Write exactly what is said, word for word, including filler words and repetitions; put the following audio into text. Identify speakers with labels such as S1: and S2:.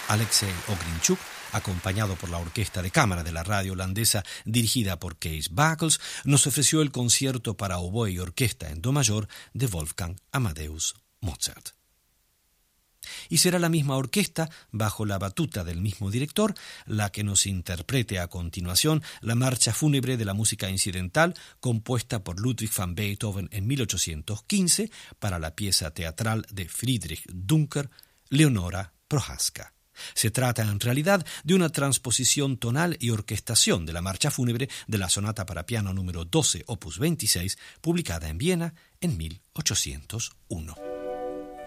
S1: Alexei Ogrinchuk, acompañado por la Orquesta de Cámara de la radio holandesa dirigida por Kees Bakels, nos ofreció el concierto para oboe y orquesta en do mayor de Wolfgang Amadeus Mozart. Y será la misma orquesta, bajo la batuta del mismo director, la que nos interprete a continuación la marcha fúnebre de la música incidental compuesta por Ludwig van Beethoven en mil ochocientos quince para la pieza teatral de Friedrich Duncker, Leonora Prohaska. Se trata en realidad de una transposición tonal y orquestación de la marcha fúnebre de la sonata para piano número doce, opus veintiséis, publicada en Viena en mil ochocientos uno.